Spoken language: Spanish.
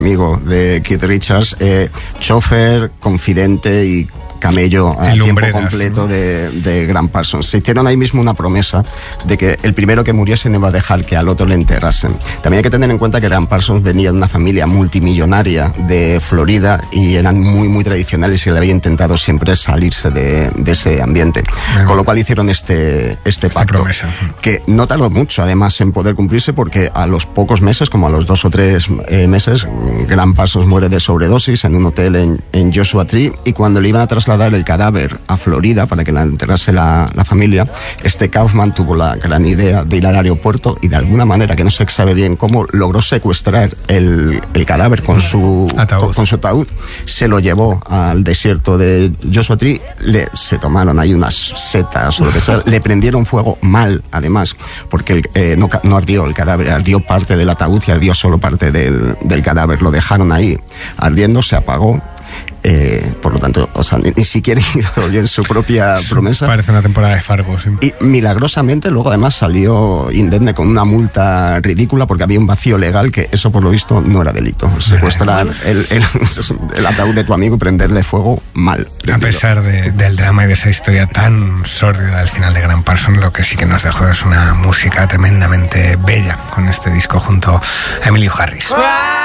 amigo de Keith Richards, chofer, confidente y camello a tiempo completo de Grant Parsons. Se hicieron ahí mismo una promesa de que el primero que muriese no iba a dejar que al otro le enterrasen. También hay que tener en cuenta que Grant Parsons venía de una familia multimillonaria de Florida y eran muy, muy tradicionales y le había intentado siempre salirse de ese ambiente. Con lo cual hicieron este pacto, promesa, que no tardó mucho además en poder cumplirse, porque a los pocos meses, como a los 2 o 3 meses, Grant Parsons muere de sobredosis en un hotel en Joshua Tree, y cuando le iban a trasladar el cadáver a Florida para que la enterrase la familia, Kaufman tuvo la gran idea de ir al aeropuerto y de alguna manera, que no se sabe bien cómo, logró secuestrar el cadáver con su ataúd, se lo llevó al desierto de Joshua Tree, se tomaron ahí unas setas o lo que sea, le prendieron fuego mal, además, porque no ardió el cadáver, ardió parte del ataúd y ardió solo parte del cadáver, lo dejaron ahí ardiendo, se apagó. Por lo tanto, o sea, ni siquiera hizo bien su propia promesa. Parece una temporada de Fargo, sí. Y milagrosamente luego además salió indemne con una multa ridícula, porque había un vacío legal que eso por lo visto no era delito. Secuestrar el ataúd de tu amigo y prenderle fuego mal. A pesar del drama y de esa historia tan sórdida al final de Grant Parsons, lo que sí que nos dejó es una música tremendamente bella con este disco junto a Emilio Harris.